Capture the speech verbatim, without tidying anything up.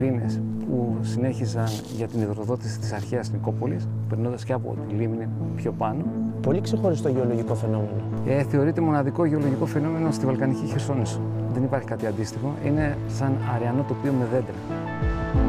Πίνες που συνέχιζαν για την υδροδότηση της αρχαίας Νικόπολης, περνώντας και από τη λίμνη πιο πάνω. Πολύ ξεχωριστό γεωλογικό φαινόμενο. Ε, θεωρείται μοναδικό γεωλογικό φαινόμενο στη Βαλκανική Χερσόνησο. Δεν υπάρχει κάτι αντίστοιχο. Είναι σαν αριανό τοπίο με δέντρα.